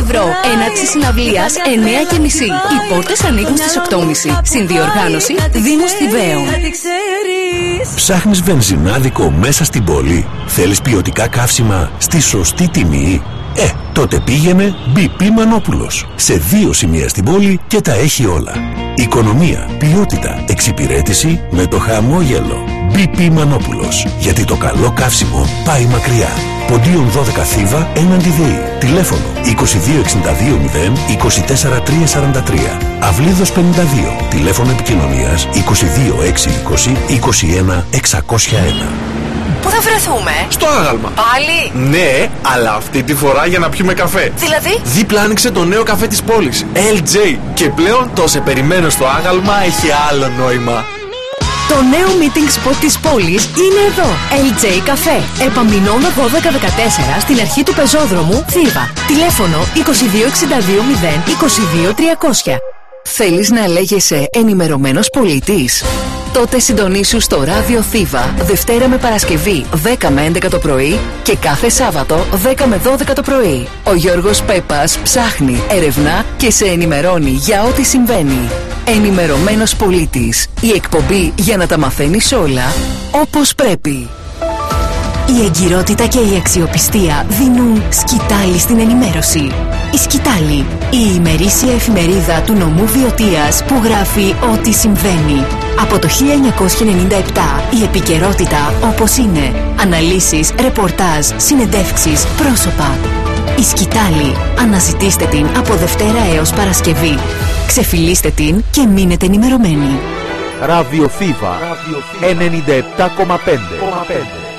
ευρώ. Έναρξη συναυλίας 9:30. Οι πόρτες ανοίγουν στις 8:30. Συνδιοργάνωση Δήμος Θηβαίων. Ψάχνεις βενζινάδικο μέσα στην πόλη? Θέλεις ποιοτικά καύσιμα στη σωστή τιμή? Τότε πήγαινε BP Μανόπουλος. Σε 2 σημεία στην πόλη και τα έχει όλα. Οικονομία, ποιότητα, εξυπηρέτηση με το χαμόγελο. BP Μανόπουλος. Γιατί το καλό καύσιμο πάει μακριά. Ποντίων 12 Θήβα έναντι ΔΕΗ. Τηλέφωνο 2262 0 24 343. Αυλίδος 52. Τηλέφωνο επικοινωνίας 22 620 21 601. Πού θα βρεθούμε? Στο άγαλμα. Πάλι? Ναι, αλλά αυτή τη φορά για να πιούμε καφέ. Δηλαδή? Δίπλα άνοιξε το νέο καφέ της πόλης, LJ. Και πλέον το σε περιμένω στο άγαλμα έχει άλλο νόημα. Το νέο meeting spot της πόλης είναι εδώ. LJ Καφέ. Επαμεινώνα 1214 στην αρχή του πεζόδρομου Θήβα. Τηλέφωνο 2262 0 22 300. Θέλεις να λέγεσαι ενημερωμένος πολίτης? Τότε συντονίσου στο ράδιο Θήβα Δευτέρα με Παρασκευή 10 με 11 το πρωί και κάθε Σάββατο 10 με 12 το πρωί. Ο Γιώργος Πέπας ψάχνει, ερευνά και σε ενημερώνει για ό,τι συμβαίνει. Ενημερωμένος πολίτης. Η εκπομπή για να τα μαθαίνεις όλα όπως πρέπει. Η εγκυρότητα και η αξιοπιστία δίνουν σκητάλη στην ενημέρωση. Η Σκητάλη, η ημερήσια εφημερίδα του νομού Βιωτίας που γράφει ό,τι συμβαίνει. Από το 1997 η επικαιρότητα όπως είναι. Αναλύσεις, ρεπορτάζ, συνεντεύξεις, πρόσωπα. Η Σκητάλη. Αναζητήστε την από Δευτέρα έως Παρασκευή. Ξεφυλίστε την και μείνετε ενημερωμένοι. Ραδιοθήβα 97,5.